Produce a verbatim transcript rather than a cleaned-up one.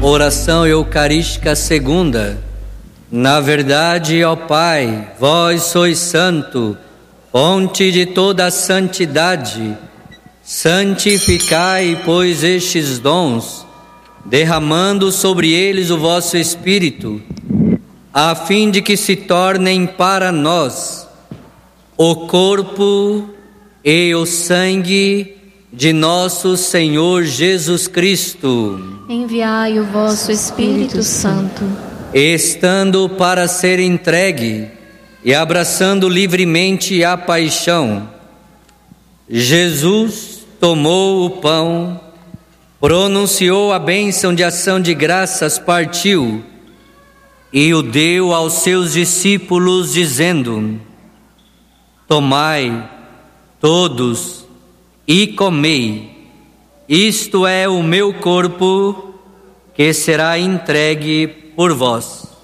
Oração eucarística segunda. Na verdade, ó Pai, vós sois santo, fonte de toda a santidade. Santificai, pois, estes dons, derramando sobre eles o vosso Espírito, a fim de que se tornem para nós o corpo e o sangue de nosso Senhor Jesus Cristo. Enviai o vosso Espírito Santo. Estando para ser entregue e abraçando livremente a paixão, Jesus tomou o pão, pronunciou a bênção de ação de graças, partiu e o deu aos seus discípulos, dizendo: tomai todos e comei, isto é o meu corpo, que será entregue por vós.